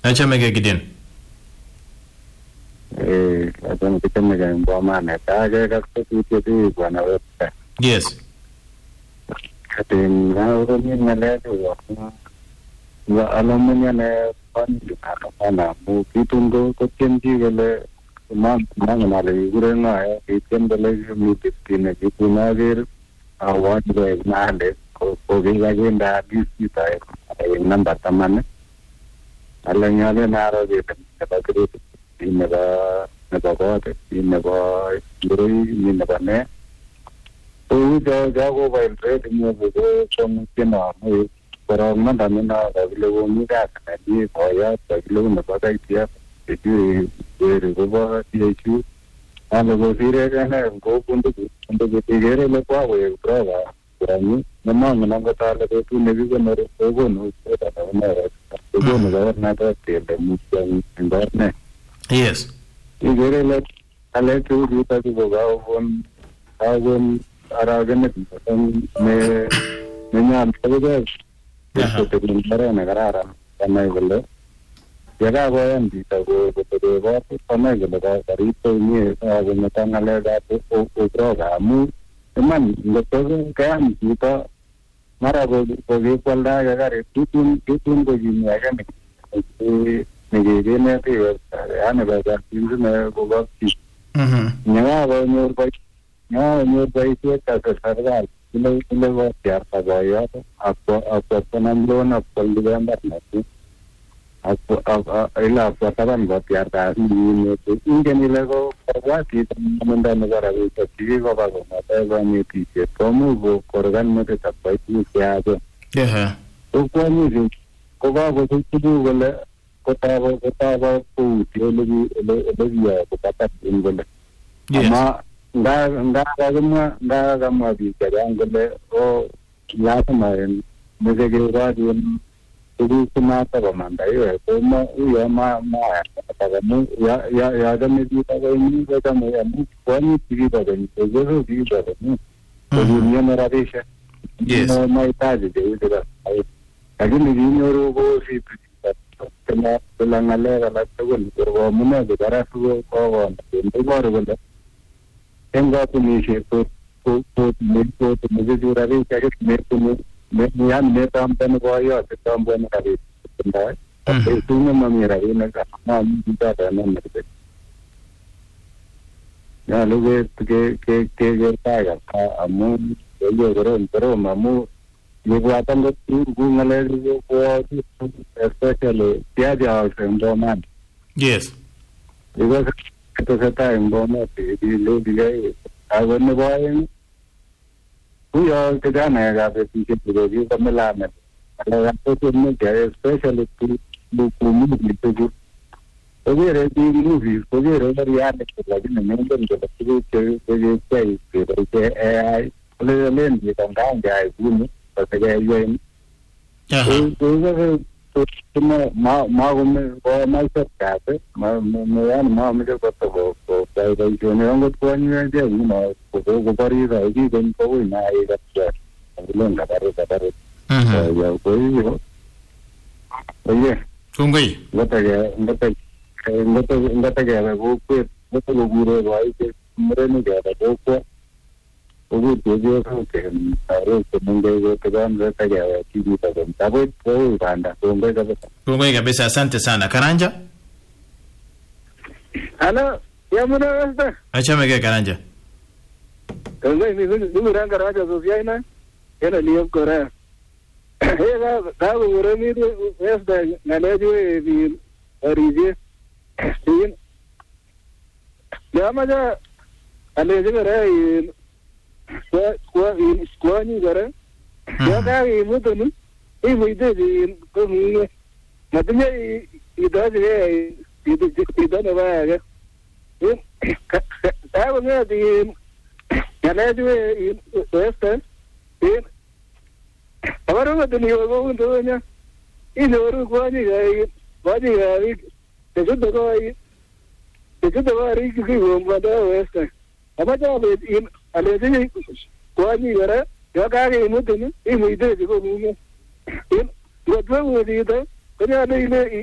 Achame Gideon. Achame kichame Bomane. Tage kakututieti bwana website. Yes. Katin naurumi ngaletu wa alamanya ne pana mu kitungo kotienji gele manganale gurena kitien gele mitine kitunagir award de nale ko gagenda disita namba tamane alanyale naro de bakri inaba nabagote inaba gurui inaba ne jago bail trade ni go from kina pero manda mina gilo ni ga di boya gilo na bata dia itu go THU ando go sire kana go pundu tigere le kwa we prova ni namang nang ta le tu ne go no go no ta na go na ta te de mutan ne Yes. tigere le ale tu di ta go on agon aragan me niña todo esto te preguntaré me agarra tamay gole llega voy di ta go de va tamay gole da carito ni agon me tan ale da o droga mu man lo todo que han quita mara go de cualda agarre tutun go ni aga me viene que ane va da me go va niña va no no países que salgan le va a tirar para allá a ponando na política ¿no? El apasaban va a tirar a ni ni luego para que mandan a ver que sigue va a va ni que como go corgan no te tapai que hace o cuando ko va go tu gole ko ta va ku le ya ko ta ngole ama nda gama bi kadangale o lasmaen mege radio tudu kuma ta manda yo ko ma ta gamu ya da me bi ta ni ga me ya mu ko ni ti ba ni ko zo bi ba ni ko ni me ra desha no mai ta de da ai ni ni ro go si tema pelangale la ta go ni ko mu na de ra su ko ni ba ro tengo que me मुझे जो रवि क्या मैं यहाँ मैं काम करने को आया तो काम करने का भी करना है तो मैं मम्मी रवि ने कहा ना मुझे तो ना मेरे पे यहाँ लोग के पाएगा अमू ये करो मामू ये बात हम लोग घूमने लगे को स्पेशली क्या जाओ से हम man Yes. Because तो कहता है बोलना भी लोग गए अगर न बोलें कोई और के जाना है आप पीछे पूरे तो मिला में अगर आपको तो नहीं क्या स्पेशली मूवी तो ये रेडी मूवी तो ये रोज़ याद लगी नहीं तो ये चाहिए AI लेन ये तंगांग जाए गुन तो ये तो माँ में सकता है माँ मुझे पता हो तो भाई जो ने हम को नहीं है जो ना को परी रहेगी दिन को ना आएगा लोग बता रहे या कोई हो तो ये Kungoi. बता गया वो गुरु भाई के मरे नहीं गया था वो वो जो के सारे मुंगे के काम रहता गया चीज़ का तब वो बांधा Kungoi kabisa, asante sana. Karanja? Hello, ya muna wasta. Achame Karanja. Kungoi ni ranga raja sosial na. Yana liam kora. Ka wo mi wasta na lejo bi orije. Sin. Ya maja ale jegara kwa ni gara. Ya ka mutunu. Muide di ko ni. Matanya idaje idana ba ga. Ta wona di yana ju western awaro matani go ndo nya ilo ko ni ga te jo do ri ki go mada western amaja be in aleje ko ni gara ya ga ni mutunu muide di ko ni in yo do di da ko ya